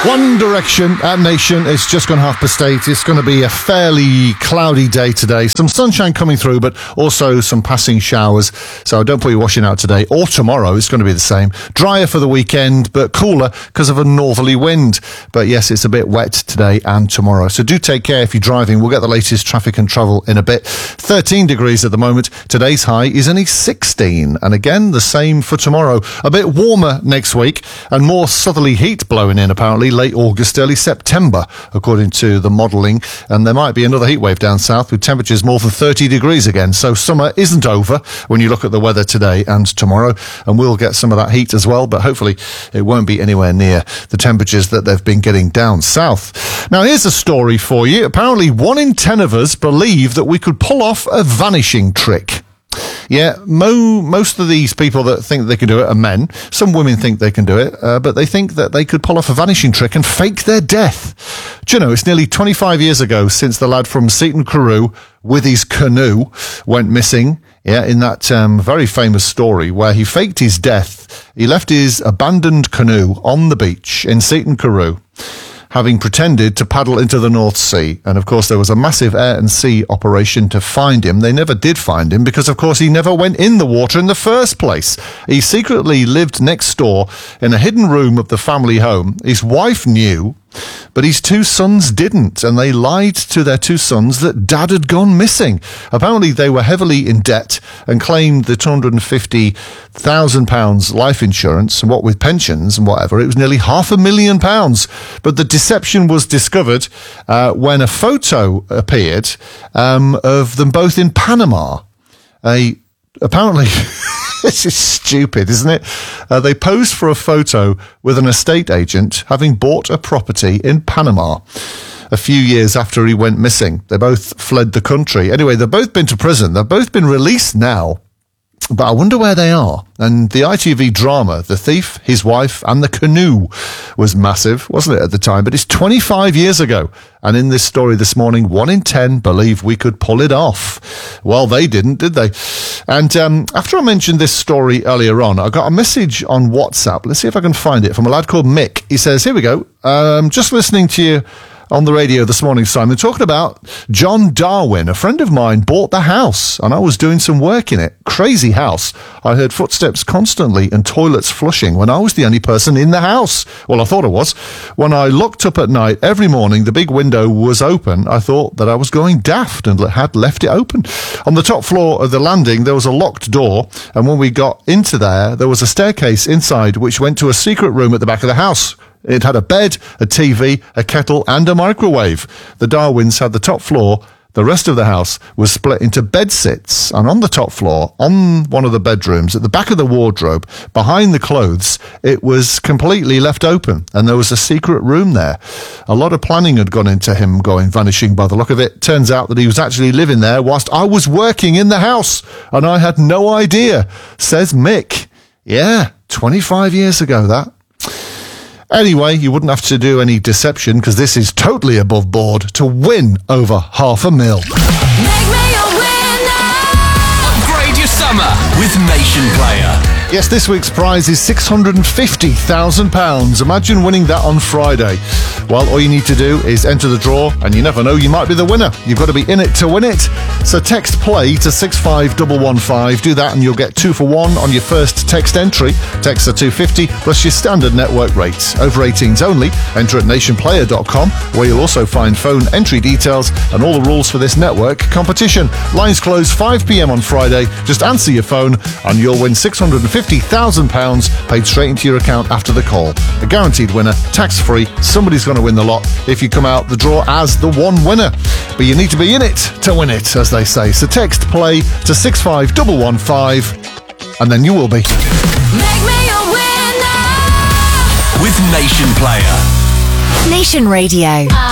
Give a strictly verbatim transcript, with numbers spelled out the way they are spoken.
One Direction at Nation. It's just gone half past eight. It's going to be a fairly cloudy day today. Some sunshine coming through, but also some passing showers. So don't put your washing out today or tomorrow. It's going to be the same. Drier for the weekend, but cooler because of a northerly wind. But yes, it's a bit wet today and tomorrow. So do take care if you're driving. We'll get the latest traffic and travel in a bit. thirteen degrees at the moment. Today's high is only sixteen. And again, the same for tomorrow. A bit warmer next week and more southerly heat blowing in, apparently. Late August, early September, according to the modelling. And there might be another heatwave down south with temperatures more than thirty degrees again. So summer isn't over when you look at the weather today and tomorrow. And we'll get some of that heat as well, but hopefully it won't be anywhere near the temperatures that they've been getting down south. Now, here's a story for you. Apparently, one in ten of us believe that we could pull off a vanishing trick. Yeah, mo- most of these people that think they can do it are men. Some women think they can do it, uh, but they think that they could pull off a vanishing trick and fake their death. Do you know, it's nearly twenty-five years ago since the lad from Seaton Carew with his canoe went missing. Yeah, in that um, very famous story where he faked his death. He left his abandoned canoe on the beach in Seaton Carew, having pretended to paddle into the North Sea. And of course, there was a massive air and sea operation to find him. They never did find him because, of course, he never went in the water in the first place. He secretly lived next door in a hidden room of the family home. His wife knew, but his two sons didn't, and they lied to their two sons that Dad had gone missing. Apparently, they were heavily in debt and claimed the two hundred fifty thousand pounds life insurance, and what with pensions and whatever, it was nearly half a million pounds. But the deception was discovered uh, when a photo appeared um, of them both in Panama. A apparently... This is stupid, isn't it? Uh, they posed for a photo with an estate agent having bought a property in Panama a few years after he went missing. They both fled the country. Anyway, they've both been to prison. They've both been released now. But I wonder where they are. And the I T V drama, The Thief, His Wife and the Canoe, was massive, wasn't it, at the time? But it's twenty-five years ago. And in this story this morning, one in ten believe we could pull it off. Well, they didn't, did they? And um, after I mentioned this story earlier on, I got a message on WhatsApp. Let's see if I can find it, from a lad called Mick. He says, here we go. Um, just listening to you on the radio this morning, Simon, talking about John Darwin. A friend of mine bought the house and I was doing some work in it. Crazy house. I heard footsteps constantly and toilets flushing when I was the only person in the house. Well, I thought I was. When I looked up at night every morning, the big window was open. I thought that I was going daft and had left it open. On the top floor of the landing, there was a locked door. And when we got into there, there was a staircase inside which went to a secret room at the back of the house. It had a bed, a T V, a kettle and a microwave. The Darwins had the top floor. The rest of the house was split into bed sits. And on the top floor, on one of the bedrooms, at the back of the wardrobe, behind the clothes, it was completely left open. And there was a secret room there. A lot of planning had gone into him going vanishing by the look of it. Turns out that he was actually living there whilst I was working in the house. And I had no idea, says Mick. Yeah, twenty-five years ago that. Anyway, you wouldn't have to do any deception because this is totally above board to win over half a mil. Make me a winner! Upgrade your summer with Nation Player. Yes, this week's prize is six hundred fifty thousand pounds. Imagine winning that on Friday. Well, all you need to do is enter the draw, and you never know, you might be the winner. You've got to be in it to win it. So text play to six five one one five. Do that and you'll get two for one on your first text entry. Text are two fifty plus your standard network rates. Over eighteens only. Enter at nation player dot com, where you'll also find phone entry details and all the rules for this network competition. Lines close five p.m. on Friday. Just answer your phone and you'll win six hundred fifty thousand pounds paid straight into your account after the call. A guaranteed winner, tax-free. Somebody's going to win the lot if you come out the draw as the one winner. But you need to be in it to win it, as they say. So text play to six five one one five and then you will be. Make me a winner! With Nation Player. Nation Radio.